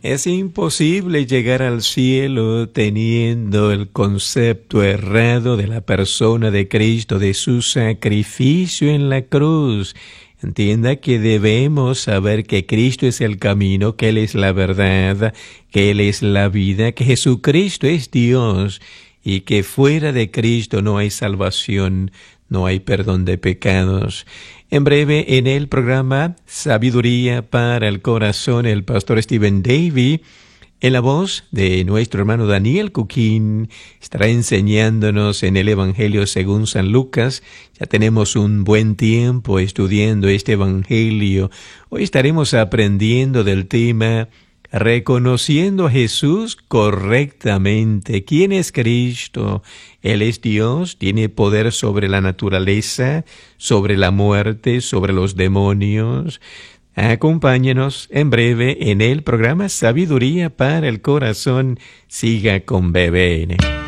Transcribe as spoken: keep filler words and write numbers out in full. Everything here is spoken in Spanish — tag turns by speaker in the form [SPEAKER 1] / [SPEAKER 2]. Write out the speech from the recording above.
[SPEAKER 1] Es imposible llegar al cielo teniendo el concepto errado de la persona de Cristo, de su sacrificio en la cruz. Entienda que debemos saber que Cristo es el camino, que Él es la verdad, que Él es la vida, que Jesucristo es Dios y que fuera de Cristo no hay salvación, no hay perdón de pecados. En breve, en el programa Sabiduría para el Corazón, el pastor Stephen Davey, en la voz de nuestro hermano Daniel Cuquín, estará enseñándonos en el Evangelio según San Lucas. Ya tenemos un buen tiempo estudiando este Evangelio. Hoy estaremos aprendiendo del tema reconociendo a Jesús correctamente. ¿Quién es Cristo? Él es Dios, tiene poder sobre la naturaleza, sobre la muerte, sobre los demonios. Acompáñenos en breve en el programa Sabiduría para el Corazón. Siga con B B N.